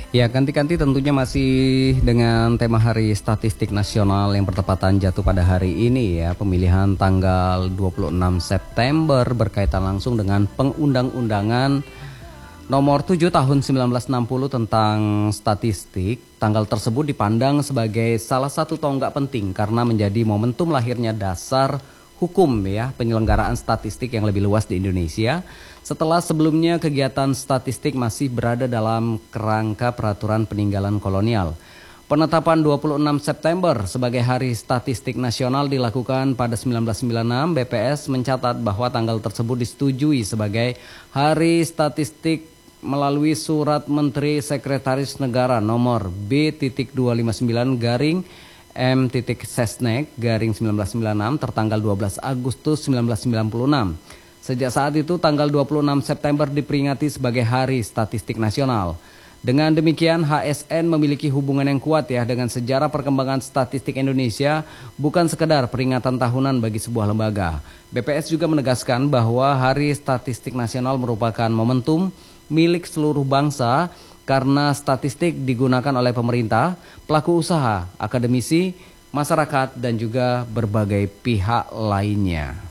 Ya, ganti-ganti tentunya masih dengan tema Hari Statistik Nasional yang bertepatan jatuh pada hari ini ya, pemilihan tanggal 26 September berkaitan langsung dengan Pengundang-Undangan Nomor 7 Tahun 1960 tentang statistik. Tanggal tersebut dipandang sebagai salah satu tonggak penting karena menjadi momentum lahirnya dasar hukum ya penyelenggaraan statistik yang lebih luas di Indonesia. Setelah sebelumnya kegiatan statistik masih berada dalam kerangka peraturan peninggalan kolonial. Penetapan 26 September sebagai Hari Statistik Nasional dilakukan pada 1996. BPS mencatat bahwa tanggal tersebut disetujui sebagai Hari Statistik melalui Surat Menteri Sekretaris Negara nomor B.259 garing M.Sesnek garing 1996 tertanggal 12 Agustus 1996. Sejak saat itu tanggal 26 September diperingati sebagai Hari Statistik Nasional. Dengan demikian HSN memiliki hubungan yang kuat ya dengan sejarah perkembangan statistik Indonesia, bukan sekedar peringatan tahunan bagi sebuah lembaga. BPS juga menegaskan bahwa Hari Statistik Nasional merupakan momentum milik seluruh bangsa karena statistik digunakan oleh pemerintah, pelaku usaha, akademisi, masyarakat, dan juga berbagai pihak lainnya.